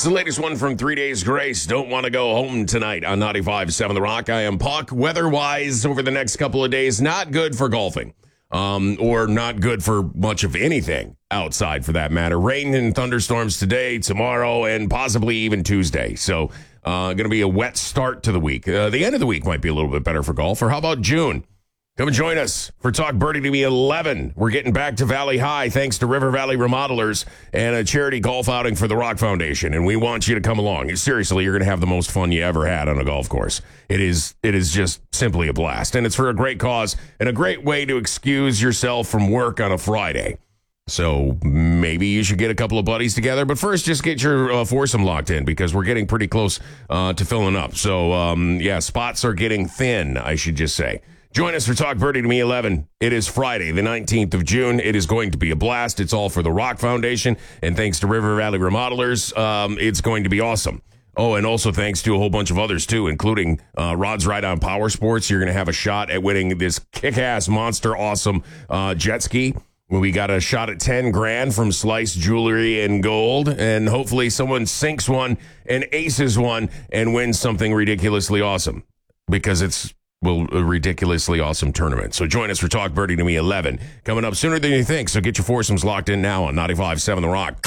the latest one from 3 Days Grace. Don't want to go home tonight on 95.7 The Rock. I am Puck. Weather-wise, over the next couple of days, not good for golfing. Or not good for much of anything outside, for that matter. Rain and thunderstorms today, tomorrow, and possibly even Tuesday. So, going to be a wet start to the week. The end of the week might be a little bit better for golf. Or how about June? Come and join us for Talk Birdie to Me 11. We're getting back to Valley High thanks to River Valley Remodelers and a charity golf outing for the Rock Foundation. And we want you to come along. Seriously, you're going to have the most fun you ever had on a golf course. It is just simply a blast. And it's for a great cause and a great way to excuse yourself from work on a Friday. So maybe you should get a couple of buddies together. But first, just get your foursome locked in because we're getting pretty close to filling up. So, spots are getting thin, I should just say. Join us for Talk Birdie to Me 11. It is Friday, the 19th of June. It is going to be a blast. It's all for the Rock Foundation. And thanks to River Valley Remodelers, it's going to be awesome. Oh, and also thanks to a whole bunch of others, too, including Rod's Ride on Power Sports. You're going to have a shot at winning this kick-ass, monster, awesome jet ski. We got a shot at 10 grand from Slice Jewelry and Gold. And hopefully someone sinks one and aces one and wins something ridiculously awesome. Because it's a ridiculously awesome tournament. So join us for Talk Birdie to Me 11. Coming up sooner than you think, so get your foursomes locked in now on 95.7 The Rock.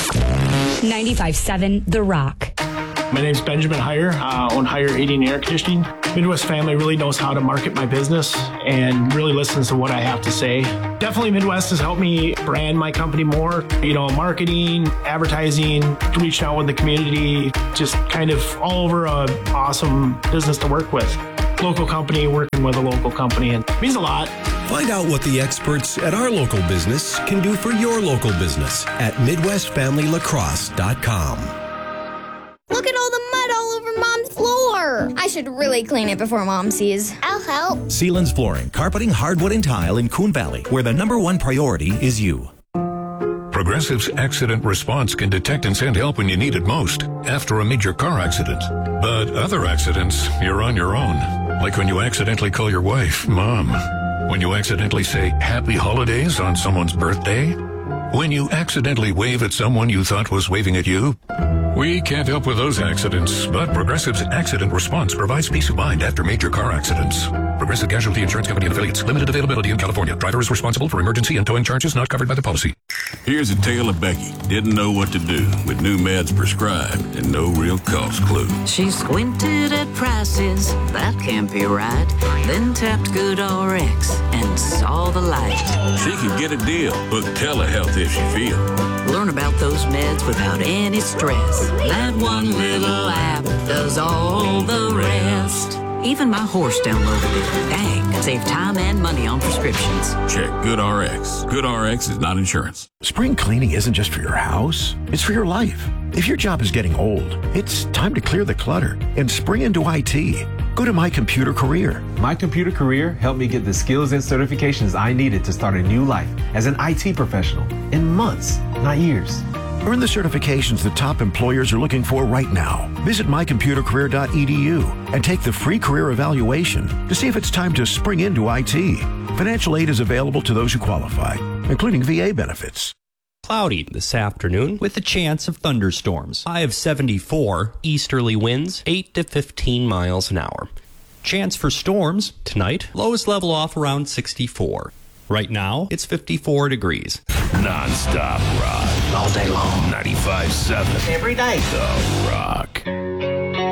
95.7 The Rock. My name's Benjamin Heyer, own Heyer Heating and Air Conditioning. Midwest Family really knows how to market my business and really listens to what I have to say. Definitely Midwest has helped me brand my company more. Marketing, advertising, reaching out with the community, just kind of all over a awesome business to work with. Local company working with a local company, and it means a lot. Find out what the experts at our local business can do for your local business at MidwestFamilyLacrosse.com. Look at all the mud all over Mom's floor. I should really clean it before Mom sees. I'll help. Sealands Flooring, carpeting, hardwood, and tile in Coon Valley, where the number one priority is you. Progressive's accident response can detect and send help when you need it most, after a major car accident. But other accidents, you're on your own. Like when you accidentally call your wife, Mom. When you accidentally say Happy Holidays on someone's birthday. When you accidentally wave at someone you thought was waving at you. We can't help with those accidents, but Progressive's accident response provides peace of mind after major car accidents. Progressive Casualty Insurance Company and Affiliates. Limited availability in California. Driver is responsible for emergency and towing charges not covered by the policy. Here's a tale of Becky. Didn't know what to do with new meds prescribed and no real cost clue. She squinted at prices, that can't be right. Then tapped GoodRx and saw the light. She can get a deal. Book telehealth if she feels. Learn about those meds without any stress. That one little app does all the rest. Even my horse downloaded it. Dang, save time and money on prescriptions. Check GoodRx. GoodRx is not insurance. Spring cleaning isn't just for your house, it's for your life. If your job is getting old, it's time to clear the clutter and spring into IT. Go to My Computer Career. My Computer Career helped me get the skills and certifications I needed to start a new life as an IT professional in months, not years. Earn the certifications the top employers are looking for right now. Visit mycomputercareer.edu and take the free career evaluation to see if it's time to spring into IT. Financial aid is available to those who qualify, including VA benefits. Cloudy this afternoon with a chance of thunderstorms. High of 74, easterly winds 8 to 15 miles an hour. Chance for storms tonight, lowest level off around 64. Right now, it's 54 degrees. Non-stop rock. All day long. 95.7. Every day. The Rock.